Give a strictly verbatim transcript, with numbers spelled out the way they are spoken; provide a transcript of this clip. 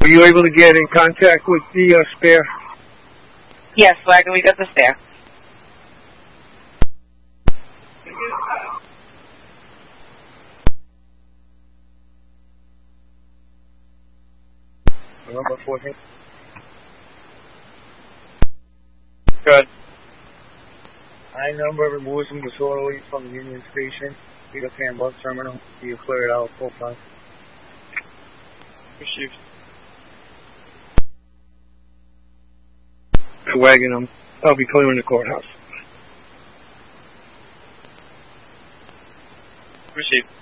Were you able to get in contact with the uh, spare? Yes, Wagon, we got the spare. Number fourteen. Good. I number removes him disorderly from the Union Station. Peter Pan bus terminal. You clear it out. Full five. Received. Wagon him. I'll be clearing the courthouse. Received.